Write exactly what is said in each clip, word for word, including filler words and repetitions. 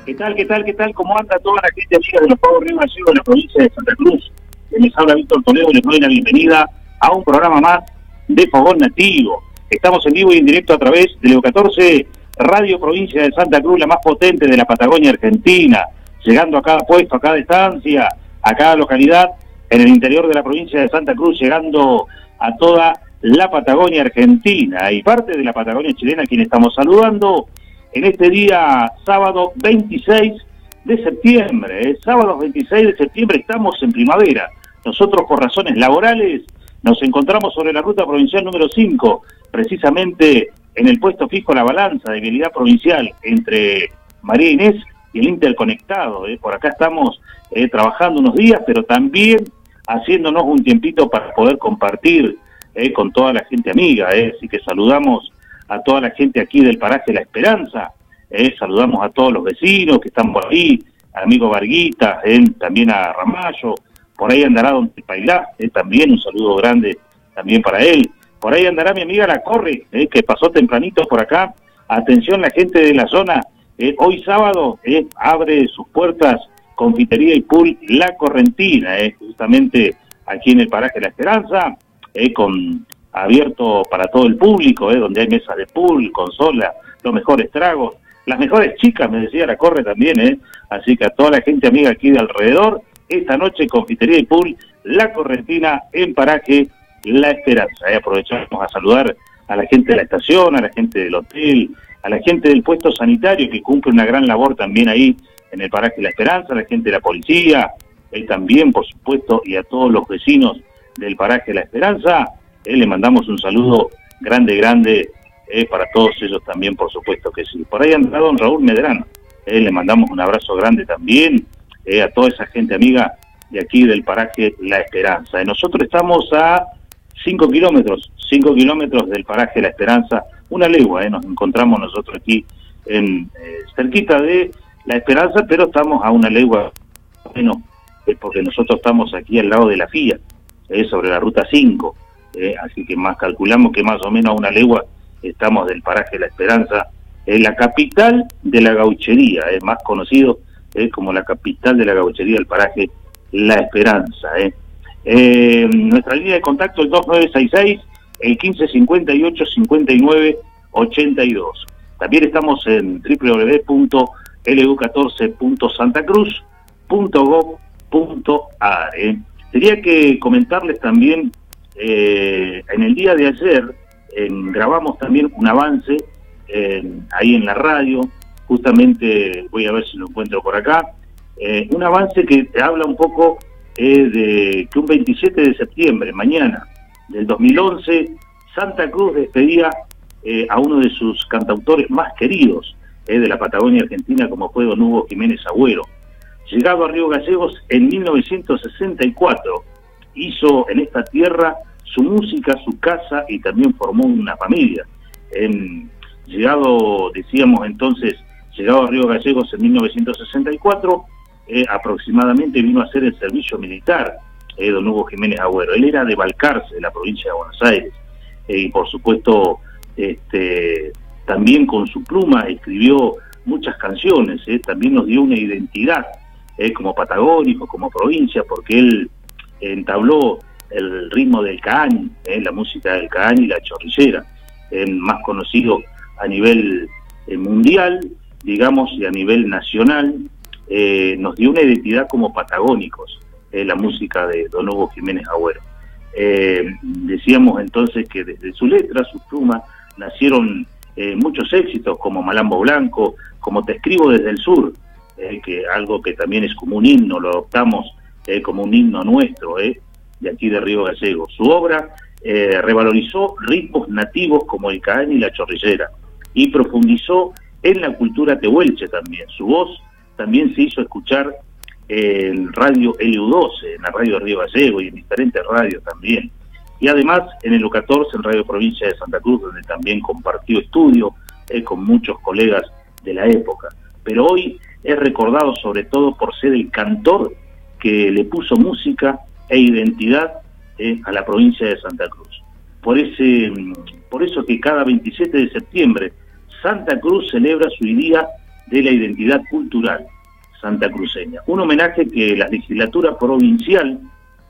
¿Qué tal, qué tal, qué tal? ¿Cómo anda toda la gente amiga de los Pagos Río Gallegos de la provincia de Santa Cruz? Les habla Víctor Toledo y les doy la bienvenida a un programa más de Fogón Nativo. Estamos en vivo y en directo a través de Leo catorce, Radio Provincia de Santa Cruz, la más potente de la Patagonia Argentina, llegando a cada puesto, a cada estancia, a cada localidad, en el interior de la provincia de Santa Cruz, llegando a toda la Patagonia Argentina y parte de la Patagonia chilena, a quien estamos saludando en este día sábado veintiséis de septiembre. ¿eh? Sábado veintiséis de septiembre estamos en primavera. Nosotros, por razones laborales, nos encontramos sobre la ruta provincial número cinco, precisamente en el puesto fijo La Balanza de vialidad provincial entre María Inés y el Interconectado. ¿eh? Por acá estamos eh, trabajando unos días, pero también haciéndonos un tiempito para poder compartir eh, con toda la gente amiga. ¿eh? Así que saludamos a toda la gente aquí del paraje La Esperanza, eh, saludamos a todos los vecinos que están por ahí, al amigo Varguita, eh, también a Ramallo, por ahí andará Don Pailá, eh, también un saludo grande también para él, por ahí andará mi amiga La Corre, eh, que pasó tempranito por acá. Atención la gente de la zona, eh, hoy sábado eh, abre sus puertas Confitería y Pool La Correntina, eh, justamente aquí en el paraje La Esperanza, eh, con abierto para todo el público, eh, donde hay mesas de pool, consola, los mejores tragos, las mejores chicas, me decía La Corre también, eh, así que a toda la gente amiga aquí de alrededor, esta noche Confitería y Pool La Correntina en paraje La Esperanza. Eh, aprovechamos a saludar a la gente de la estación, a la gente del hotel, a la gente del puesto sanitario que cumple una gran labor también ahí en el paraje La Esperanza, a la gente de la policía, eh, también por supuesto, y a todos los vecinos del paraje La Esperanza. Eh, le mandamos un saludo grande, grande eh, para todos ellos también, por supuesto que sí. Por ahí anda don Raúl Medrano, eh, le mandamos un abrazo grande también eh, a toda esa gente amiga de aquí del paraje La Esperanza. Eh, nosotros estamos a cinco kilómetros, cinco kilómetros del paraje La Esperanza, una legua, eh, nos encontramos nosotros aquí en eh, cerquita de La Esperanza, pero estamos a una legua, bueno, eh, porque nosotros estamos aquí al lado de la F I A, eh, sobre la ruta cinco. Eh, así que más calculamos que más o menos a una legua estamos del paraje La Esperanza, eh, la capital de la gauchería, eh, más conocido eh, como la capital de la gauchería del paraje La Esperanza. Eh. Eh, nuestra línea de contacto es dos nueve seis seis, el quince cincuenta y ocho cincuenta y nueve ochenta y dos. También estamos en doble u doble u doble u punto l u catorce punto santa cruz punto gob punto a r. Eh. Quería que comentarles también. Eh, en el día de ayer eh, grabamos también un avance eh, ahí en la radio, justamente voy a ver si lo encuentro por acá, eh, un avance que habla un poco eh, de que un veintisiete de septiembre, mañana del dos mil once, Santa Cruz despedía eh, a uno de sus cantautores más queridos eh, de la Patagonia Argentina, como fue don Hugo Jiménez Agüero. Llegado a Río Gallegos en mil novecientos sesenta y cuatro, hizo en esta tierra su música, su casa y también formó una familia. En, llegado, decíamos entonces, llegado a Río Gallegos en mil novecientos sesenta y cuatro, eh, aproximadamente vino a hacer el servicio militar, eh, don Hugo Jiménez Agüero. Él era de Balcarce, de la provincia de Buenos Aires, eh, y por supuesto este, también con su pluma escribió muchas canciones, eh, también nos dio una identidad eh, como patagónico, como provincia, porque él entabló el ritmo del cañi, eh, la música del cañi y la chorrillera, eh, más conocido a nivel eh, mundial, digamos, y a nivel nacional, eh, nos dio una identidad como patagónicos, eh, la música de don Hugo Jiménez Agüero. Eh, decíamos entonces que desde su letra, su pluma, nacieron eh, muchos éxitos como Malambo Blanco, como Te escribo desde el sur, eh, que algo que también es como un himno, lo adoptamos eh, como un himno nuestro, eh, de aquí de Río Gallegos. Su obra eh, revalorizó ritmos nativos como el cañi y la chorrillera y profundizó en la cultura tehuelche también. Su voz también se hizo escuchar en Radio L U doce, en la radio de Río Gallegos y en diferentes radios también. Y además en el U catorce, en Radio Provincia de Santa Cruz, donde también compartió estudio eh, con muchos colegas de la época. Pero hoy es recordado sobre todo por ser el cantor que le puso música e identidad eh, a la provincia de Santa Cruz. Por ese, por eso que cada veintisiete de septiembre Santa Cruz celebra su día de la identidad cultural santacruceña. Un homenaje que la legislatura provincial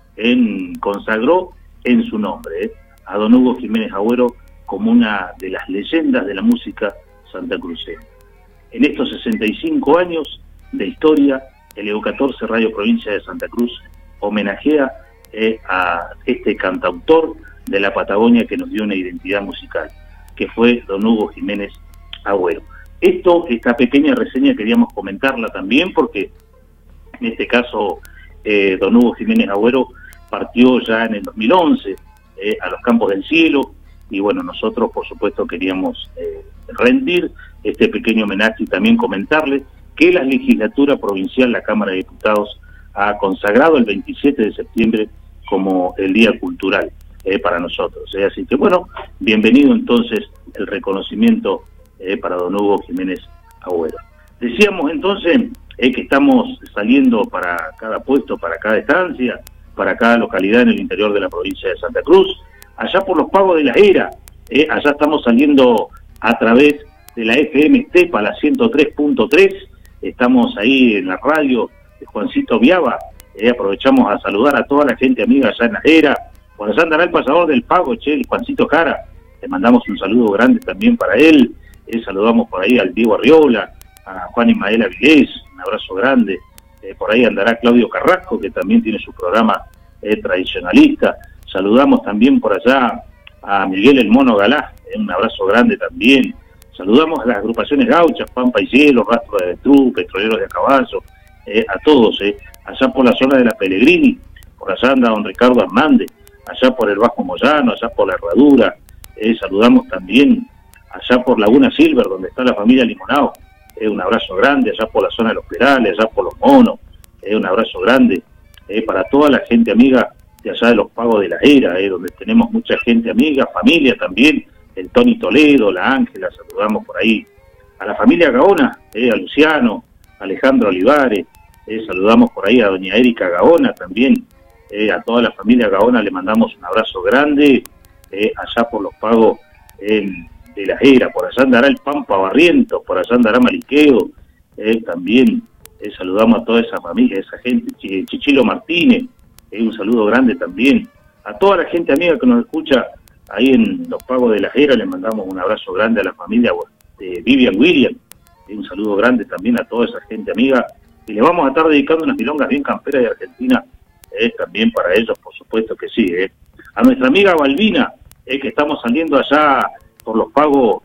en, consagró en su nombre, ¿eh? a don Hugo Jiménez Agüero como una de las leyendas de la música santacruceña. En estos sesenta y cinco años de historia, el E O catorce Radio Provincia de Santa Cruz homenajea eh, a este cantautor de la Patagonia que nos dio una identidad musical, que fue don Hugo Jiménez Agüero. Esto, esta pequeña reseña queríamos comentarla también porque en este caso eh, don Hugo Jiménez Agüero partió ya en el dos mil once eh, a los Campos del Cielo, y bueno, nosotros por supuesto queríamos eh, rendir este pequeño homenaje y también comentarles que la legislatura provincial, la Cámara de Diputados, ha consagrado el veintisiete de septiembre como el Día Cultural eh, para nosotros. Eh. Así que bueno, bienvenido entonces el reconocimiento eh, para don Hugo Jiménez Agüero. Decíamos entonces eh, que estamos saliendo para cada puesto, para cada estancia, para cada localidad en el interior de la provincia de Santa Cruz, allá por los pagos de la era, eh, allá estamos saliendo a través de la F M Estepa, la ciento tres punto tres, estamos ahí en la radio de Juancito Viaba, eh, aprovechamos a saludar a toda la gente amiga allá en la era, por allá andará el pasador del pago, che, el Juancito Jara, le mandamos un saludo grande también para él, eh, saludamos por ahí al Diego Arriola, a Juan Ismael Avilés, un abrazo grande, eh, por ahí andará Claudio Carrasco, que también tiene su programa eh, tradicionalista, saludamos también por allá a Miguel el Mono Galá, eh, un abrazo grande también, saludamos a las agrupaciones gauchas, Pampa y Cielo, Rastro de Avestruz, Petroleros de Caballo, eh, a todos, eh, allá por la zona de la Pellegrini, por allá anda don Ricardo Hernández, allá por el Bajo Moyano, allá por la Herradura, eh, saludamos también allá por Laguna Silver, donde está la familia Limonao, eh, un abrazo grande, allá por la zona de los Perales, allá por los Monos, eh, un abrazo grande eh, para toda la gente amiga de allá de los Pagos de la Era, eh, donde tenemos mucha gente amiga, familia también, el Tony Toledo, la Ángela, saludamos por ahí, a la familia Gaona, eh, a Luciano, a Alejandro Olivares, eh, saludamos por ahí a doña Erika Gaona también, eh, a toda la familia Gaona le mandamos un abrazo grande, eh, allá por los Pagos eh, de la Era, por allá andará el Pampa Barrientos, por allá andará Mariqueo, eh, también eh, saludamos a toda esa familia, esa gente, Ch Chichilo Martínez, eh, un saludo grande también, a toda la gente amiga que nos escucha ahí en los Pagos de la Era, le mandamos un abrazo grande a la familia de Vivian William, eh, un saludo grande también a toda esa gente amiga, y le vamos a estar dedicando unas milongas bien camperas de Argentina, eh, también para ellos, por supuesto que sí, eh. a nuestra amiga Balbina, eh, que estamos saliendo allá por los Pagos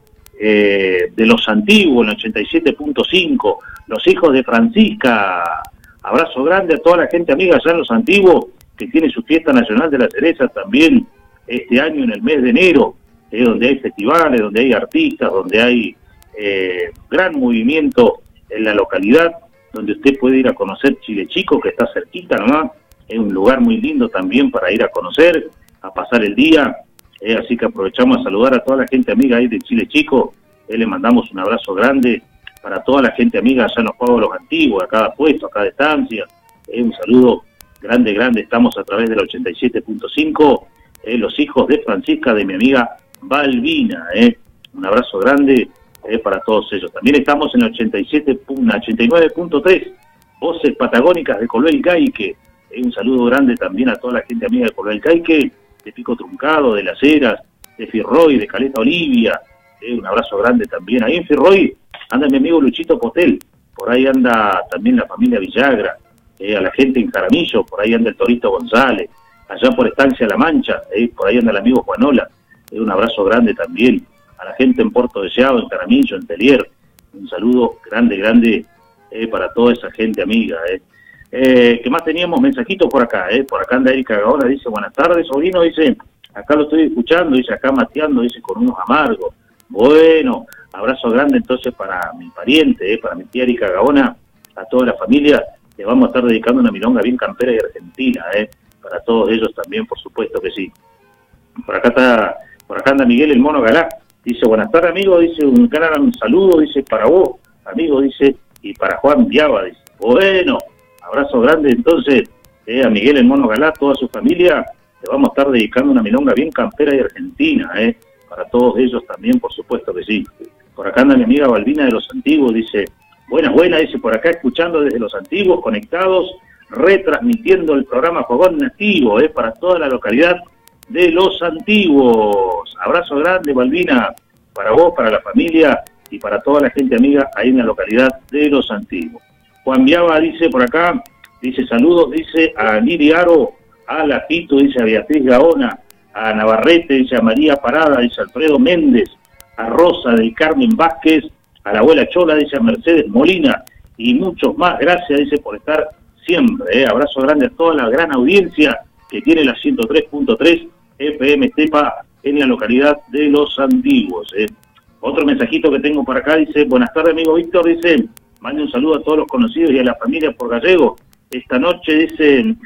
eh, de los Antiguos, en el ochenta y siete punto cinco, los hijos de Francisca, abrazo grande a toda la gente amiga allá en los Antiguos, que tiene su fiesta nacional de la cereza también este año en el mes de enero, eh, donde hay festivales, donde hay artistas, donde hay eh, gran movimiento en la localidad, donde usted puede ir a conocer Chile Chico, que está cerquita nomás, es un lugar muy lindo también para ir a conocer, a pasar el día, eh, así que aprovechamos a saludar a toda la gente amiga ahí de Chile Chico, eh, le mandamos un abrazo grande para toda la gente amiga allá en los Pagos de los Antiguos, a cada puesto, a cada estancia, eh, un saludo grande, grande, estamos a través del ochenta y siete punto cinco, eh, los hijos de Francisca, de mi amiga Balbina, eh, un abrazo grande eh, para todos ellos. También estamos en el ochenta y siete, ochenta y nueve punto tres, Voces Patagónicas de Coloel Caique, eh, un saludo grande también a toda la gente amiga de Coloel Caique, de Pico Truncado, de Las Heras, de Firroy, de Caleta Olivia, eh, un abrazo grande también. Ahí en Firroy anda mi amigo Luchito Potel, por ahí anda también la familia Villagra, eh, a la gente en Jaramillo, por ahí anda el Torito González, allá por Estancia La Mancha, eh, por ahí anda el amigo Juanola, eh, un abrazo grande también, a la gente en Puerto Deseado, en Jaramillo, en Telier, un saludo grande, grande eh, para toda esa gente amiga. Eh. Eh, ¿Qué más teníamos? Mensajitos por acá, eh, por acá anda Erika Gaona, dice, buenas tardes, sobrino, dice, acá lo estoy escuchando, dice, acá mateando, dice, con unos amargos. Bueno, abrazo grande entonces para mi pariente, eh, para mi tía Erika Gaona, a toda la familia, le vamos a estar dedicando una milonga bien campera y argentina, eh, para todos ellos también, por supuesto que sí. Por acá está, por acá anda Miguel el Mono Galá, dice, buenas tardes amigo, dice, un canal, un saludo, dice, para vos, amigo, dice, y para Juan Viaba, dice, bueno, abrazo grande entonces eh, a Miguel el Mono Galá, toda su familia, le vamos a estar dedicando una milonga bien campera y argentina, eh, para todos ellos también, por supuesto que sí. Por acá anda mi amiga Balbina de los Antiguos, dice, Buenas, buenas, dice por acá, escuchando desde los antiguos, conectados, retransmitiendo el programa Fogón Nativo, eh, para toda la localidad de los antiguos. Abrazo grande, Malvina, para vos, para la familia y para toda la gente amiga ahí en la localidad de los antiguos. Juan Viaba dice por acá, dice saludos, dice a Lili Aro, a Latito, dice a Beatriz Gaona, a Navarrete, dice a María Parada, dice a Alfredo Méndez, a Rosa del Carmen Vázquez, a la abuela Chola, dice a Mercedes Molina y muchos más. Gracias, dice, por estar siempre. Eh. Abrazo grande a toda la gran audiencia que tiene la ciento tres punto tres F M Tepa en la localidad de Los Antiguos. Eh. Otro mensajito que tengo por acá dice, buenas tardes amigo Víctor, dice, mande un saludo a todos los conocidos y a la familia por Gallego. Esta noche, dice,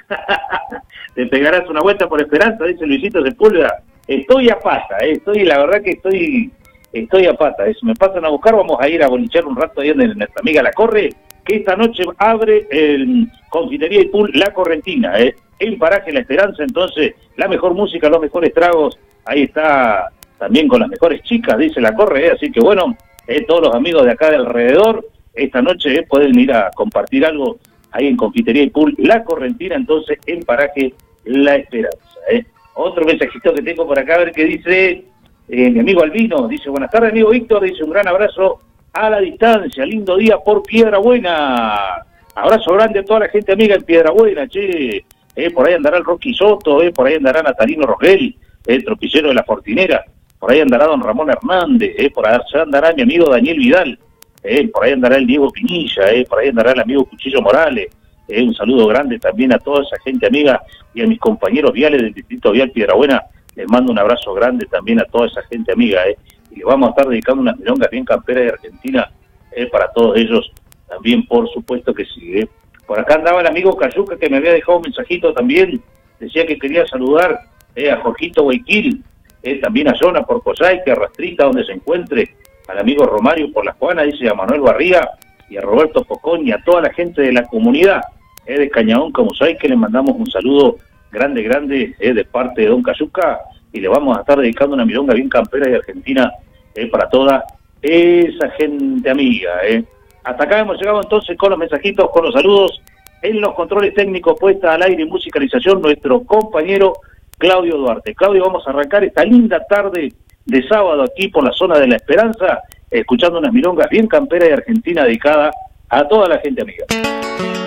te pegarás una vuelta por Esperanza, dice Luisito Sepúlveda. Estoy a pata, eh. estoy, la verdad que estoy... Estoy a pata, eso me pasan a buscar, vamos a ir a bolichar un rato ahí donde nuestra amiga La Corre, que esta noche abre el Confitería y Pool La Correntina, ¿eh? En Paraje La Esperanza, entonces la mejor música, los mejores tragos, ahí está también con las mejores chicas, dice La Corre, ¿eh? Así que bueno, eh, todos los amigos de acá de alrededor, esta noche eh, pueden ir a compartir algo ahí en Confitería y Pool La Correntina, entonces en Paraje La Esperanza. ¿eh? Otro mensajito que tengo por acá, a ver qué dice... Eh, mi amigo Albino dice, buenas tardes amigo Víctor, dice un gran abrazo a la distancia, lindo día por Piedra Buena, abrazo grande a toda la gente amiga en Piedra Buena, che, eh, por ahí andará el Rocky Soto, eh, por ahí andará Natalino Rogel, el tropicero de la Fortinera, por ahí andará don Ramón Hernández, eh, por ahí andará mi amigo Daniel Vidal, eh, por ahí andará el Diego Pinilla, eh, por ahí andará el amigo Cuchillo Morales, eh, un saludo grande también a toda esa gente amiga y a mis compañeros viales del distrito vial Piedra Buena. Les mando un abrazo grande también a toda esa gente amiga, ¿eh? Y le vamos a estar dedicando unas milongas bien camperas de Argentina, ¿eh? Para todos ellos también, por supuesto que sí, ¿eh? Por acá andaba el amigo Cayuca, que me había dejado un mensajito también, decía que quería saludar ¿eh? a Jorgito Guayquil, ¿eh? también a Zona por Cosaique, a Rastrita, donde se encuentre, al amigo Romario por la Juana, dice a Manuel Barriga, y a Roberto Pocón, y a toda la gente de la comunidad ¿eh? de Cañadón, Camusay, que le mandamos un saludo grande, grande, eh, de parte de Don Cayuca, y le vamos a estar dedicando una milonga bien campera de Argentina eh, para toda esa gente amiga. Eh. Hasta acá hemos llegado entonces con los mensajitos, con los saludos, en los controles técnicos, puesta al aire y musicalización, nuestro compañero Claudio Duarte. Claudio, vamos a arrancar esta linda tarde de sábado aquí por la zona de La Esperanza, escuchando unas milongas bien camperas de Argentina dedicada a toda la gente amiga.